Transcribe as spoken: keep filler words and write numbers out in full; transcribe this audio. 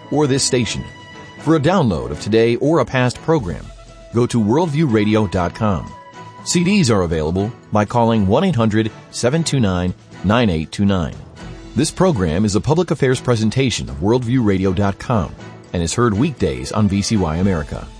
or this station. For a download of today or a past program, go to worldview radio dot com. C Ds are available by calling one eight hundred seven two nine nine eight two nine. This program is a public affairs presentation of worldview radio dot com and is heard weekdays on V C Y America.